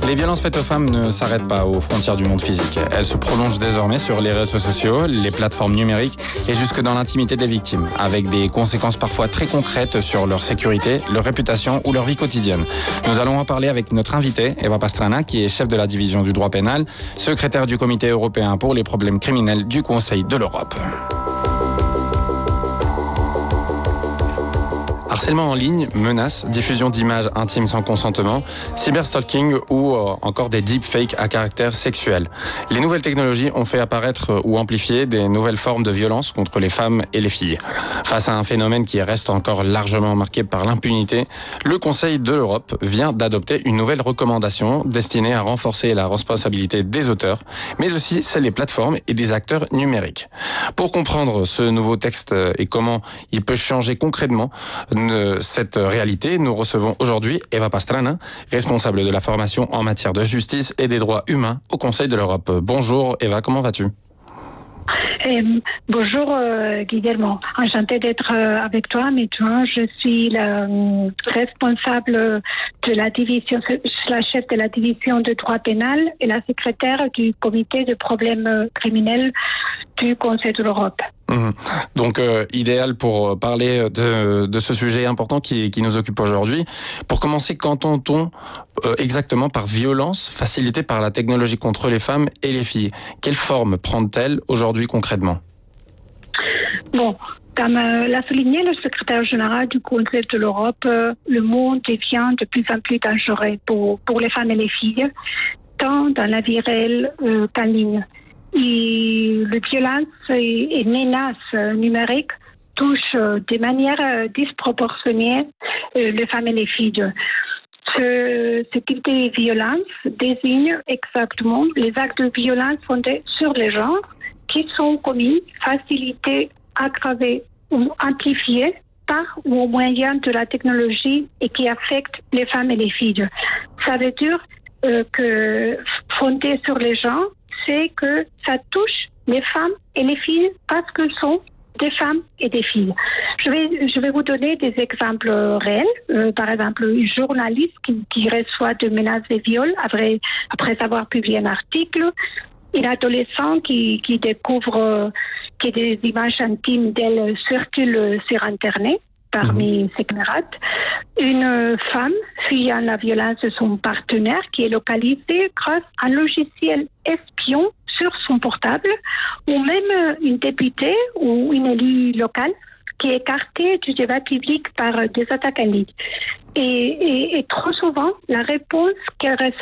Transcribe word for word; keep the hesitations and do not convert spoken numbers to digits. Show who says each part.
Speaker 1: Les violences faites aux femmes ne s'arrêtent pas aux frontières du monde physique. Elles se prolongent désormais sur les réseaux sociaux, les plateformes numériques et jusque dans l'intimité des victimes, avec des conséquences parfois très concrètes sur leur sécurité, leur réputation ou leur vie quotidienne. Nous allons en parler avec notre invitée, Eva Pastrana, qui est chef de la division du droit pénal, secrétaire du Comité européen pour les problèmes criminels du Conseil de l'Europe. Harcèlement en ligne, menaces, diffusion d'images intimes sans consentement, cyberstalking ou euh, encore des deepfakes à caractère sexuel. Les nouvelles technologies ont fait apparaître ou amplifier des nouvelles formes de violence contre les femmes et les filles. Face à un phénomène qui reste encore largement marqué par l'impunité, le Conseil de l'Europe vient d'adopter une nouvelle recommandation destinée à renforcer la responsabilité des auteurs, mais aussi celle des plateformes et des acteurs numériques. Pour comprendre ce nouveau texte et comment il peut changer concrètement cette réalité, nous recevons aujourd'hui Eva Pastrana, responsable de la formation en matière de justice et des droits humains au Conseil de l'Europe. Bonjour Eva, comment vas-tu ?
Speaker 2: Euh, bonjour euh, Guillermo, enchantée d'être euh, avec toi. Maintenant, je suis la euh, responsable de la division, la chef de la division de droit pénal et la secrétaire du comité de problèmes criminels du Conseil de l'Europe.
Speaker 1: Mmh. Donc euh, idéal pour parler de, de ce sujet important qui, qui nous occupe aujourd'hui. Pour commencer, qu'entend-on euh, exactement par violence facilitée par la technologie contre les femmes et les filles ? Quelle forme prend-elle aujourd'hui concrètement ?
Speaker 2: Bon, comme euh, l'a souligné le secrétaire général du Conseil de l'Europe, euh, le monde devient de plus en plus dangereux pour, pour les femmes et les filles, tant dans la vie réelle euh, qu'en ligne. Et les violences et, et menaces numériques touchent de manière disproportionnée les femmes et les filles. Ce, ce type de violence désigne exactement les actes de violence fondés sur les genres qui sont commis, facilités, aggravés ou amplifiés par ou au moyen de la technologie et qui affectent les femmes et les filles. Ça veut dire euh, que fondé sur les genres, c'est que ça touche les femmes et les filles parce qu'elles sont des femmes et des filles. Je vais, je vais vous donner des exemples réels. Euh, par exemple, une journaliste qui, qui reçoit des menaces de viol après, après avoir publié un article. Un adolescent qui, qui découvre que des images intimes d'elle circulent sur Internet parmi mmh. ses camarades. Une femme fuyant la violence de son partenaire qui est localisée grâce à un logiciel espion sur son portable, ou même une députée ou une élue locale qui est écartée du débat public par des attaques en ligne. Et, et, et trop souvent, la réponse qu'elle reçoit